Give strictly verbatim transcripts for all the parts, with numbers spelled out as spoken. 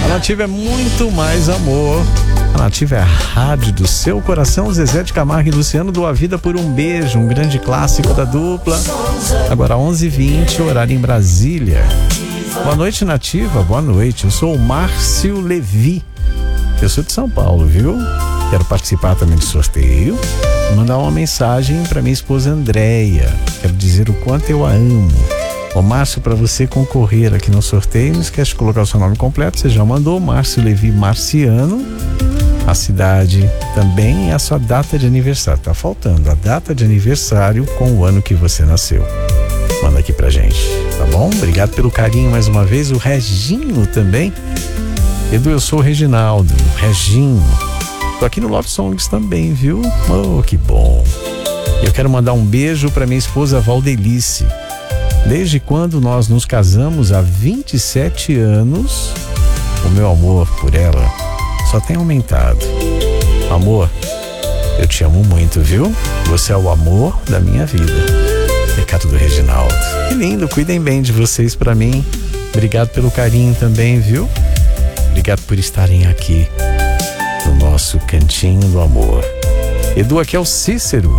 Nativa é muito mais amor. A Nativa é a rádio do seu coração. Zezé de Camargo e Luciano do A Vida por um Beijo, um grande clássico da dupla. Agora onze e vinte, horário em Brasília. Boa noite, Nativa. Boa noite. Eu sou o Márcio Levi. Eu sou de São Paulo, viu? Quero participar também do sorteio. Mandar uma mensagem para minha esposa Andréia. Quero dizer o quanto eu a amo. Ô Márcio, para você concorrer aqui no sorteio, não esquece de colocar o seu nome completo. Você já mandou, Márcio Levi Marciano, a cidade também e a sua data de aniversário. Tá faltando a data de aniversário com o ano que você nasceu. Manda aqui pra gente, tá bom? Obrigado pelo carinho mais uma vez. O Reginho também. Edu, eu sou o Reginaldo, Reginho. Tô aqui no Love Songs também, viu? Oh, que bom. Eu quero mandar um beijo pra minha esposa Valdelice. Desde quando nós nos casamos há vinte e sete anos, o meu amor por ela só tem aumentado. Amor, eu te amo muito, viu? Você é o amor da minha vida. Recado do Reginaldo. Que lindo, cuidem bem de vocês pra mim. Obrigado pelo carinho também, viu? Obrigado por estarem aqui no nosso cantinho do amor. Edu, aqui é o Cícero.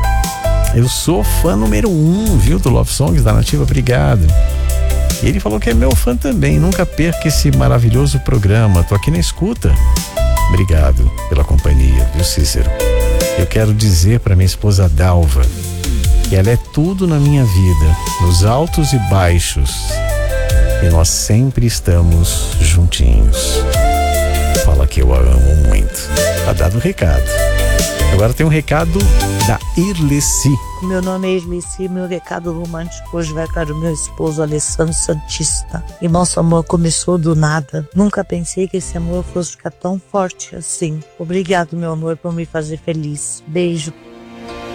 Eu sou fã número um, viu, do Love Songs da Nativa, obrigado. E ele falou que é meu fã também, nunca perca esse maravilhoso programa, tô aqui na escuta. Obrigado pela companhia, viu, Cícero? Eu quero dizer para minha esposa Dalva que ela é tudo na minha vida, nos altos e baixos, e nós sempre estamos juntinhos. Fala que eu a amo muito. Tá dado o recado. Agora tem um recado da Irleci. Meu nome é Irleci, meu recado romântico hoje vai para o meu esposo Alessandro Santista. E nosso amor começou do nada. Nunca pensei que esse amor fosse ficar tão forte assim. Obrigado, meu amor, por me fazer feliz. Beijo.